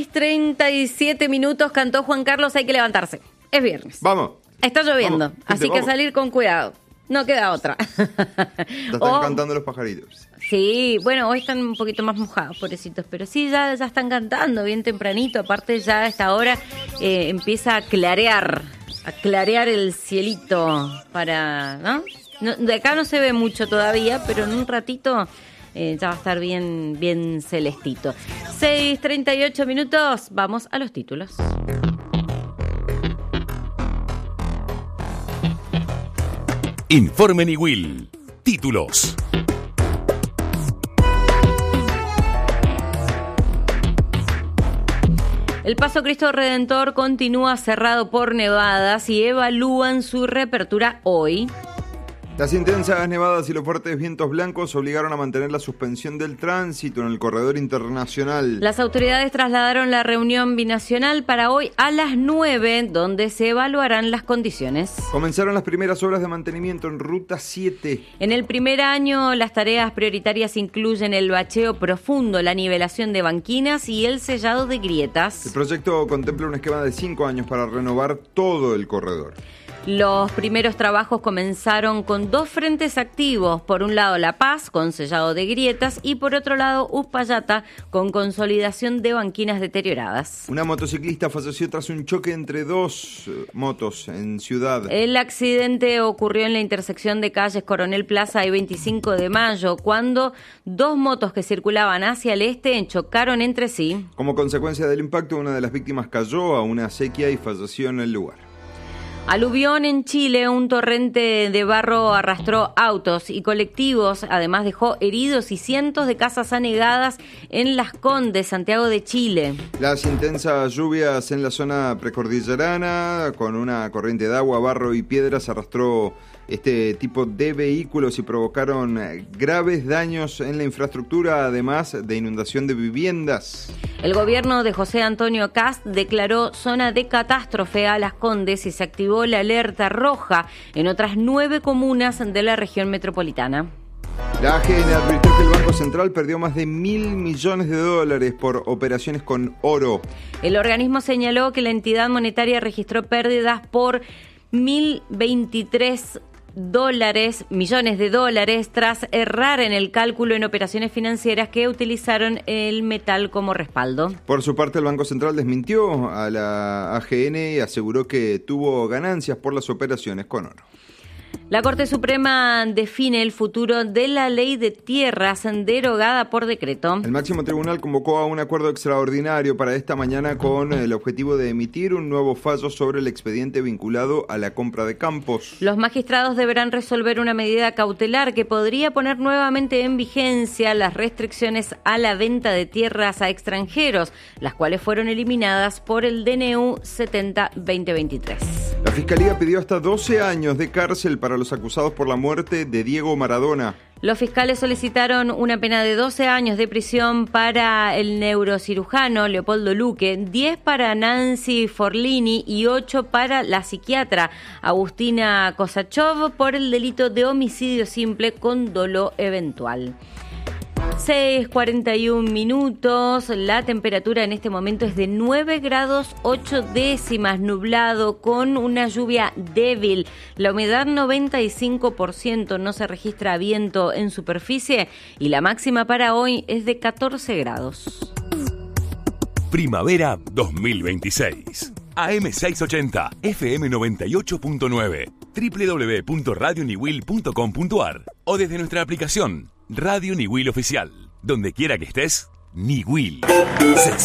6:37, cantó Juan Carlos, hay que levantarse. Es viernes. Vamos. Está lloviendo, Vamos, gente, así que vamos. salir con cuidado. No queda otra. Ya están cantando los pajaritos. Sí, bueno, hoy están un poquito más mojados, pobrecitos, pero sí, ya están cantando bien tempranito. Aparte, ya a esta hora empieza a clarear el cielito para, ¿no? De acá no se ve mucho todavía, pero en un ratito ya va a estar bien celestito. 6:38, vamos a los títulos. Informe Niwil. Títulos. El Paso Cristo Redentor continúa cerrado por nevadas y evalúan su reapertura hoy. Las intensas nevadas y los fuertes vientos blancos obligaron a mantener la suspensión del tránsito en el corredor internacional. Las autoridades trasladaron la reunión binacional para hoy a las 9, donde se evaluarán las condiciones. Comenzaron las primeras obras de mantenimiento en Ruta 7. En el primer año, las tareas prioritarias incluyen el bacheo profundo, la nivelación de banquinas y el sellado de grietas. El proyecto contempla un esquema de 5 años para renovar todo el corredor. Los primeros trabajos comenzaron con 2 frentes activos. Por un lado, La Paz, con sellado de grietas, y por otro lado, Uspallata, con consolidación de banquinas deterioradas. Una motociclista falleció tras un choque entre 2 motos en Ciudad. El accidente ocurrió en la intersección de calles Coronel Plaza y 25 de Mayo, cuando 2 motos que circulaban hacia el este chocaron entre sí. Como consecuencia del impacto, una de las víctimas cayó a una acequia y falleció en el lugar. Aluvión en Chile, un torrente de barro arrastró autos y colectivos, además dejó heridos y cientos de casas anegadas en Las Condes, Santiago de Chile. Las intensas lluvias en la zona precordillerana, con una corriente de agua, barro y piedras, arrastró este tipo de vehículos y provocaron graves daños en la infraestructura, además de inundación de viviendas. El gobierno de José Antonio Kast declaró zona de catástrofe a Las Condes y se activó la alerta roja en otras 9 comunas de la región metropolitana. La AGN advirtió que el Banco Central perdió más de $1.000 millones por operaciones con oro. El organismo señaló que la entidad monetaria registró pérdidas por 1.023 millones de dólares tras errar en el cálculo en operaciones financieras que utilizaron el metal como respaldo. Por su parte, el Banco Central desmintió a la AGN y aseguró que tuvo ganancias por las operaciones con oro. La Corte Suprema define el futuro de la ley de tierras derogada por decreto. El máximo tribunal convocó a un acuerdo extraordinario para esta mañana con el objetivo de emitir un nuevo fallo sobre el expediente vinculado a la compra de campos. Los magistrados deberán resolver una medida cautelar que podría poner nuevamente en vigencia las restricciones a la venta de tierras a extranjeros, las cuales fueron eliminadas por el DNU 70-2023. La Fiscalía pidió hasta 12 años de cárcel para los acusados por la muerte de Diego Maradona. Los fiscales solicitaron una pena de 12 años de prisión para el neurocirujano Leopoldo Luque, 10 para Nancy Forlini y 8 para la psiquiatra Agustina Kosachov por el delito de homicidio simple con dolo eventual. 6:41, la temperatura en este momento es de 9 grados 8 décimas, nublado con una lluvia débil, la humedad 95%, no se registra viento en superficie y la máxima para hoy es de 14 grados. Primavera 2026. AM680, FM 98.9, www.radioniwil.com.ar o desde nuestra aplicación Radio Niwil Oficial. Donde quiera que estés, Niwil. Se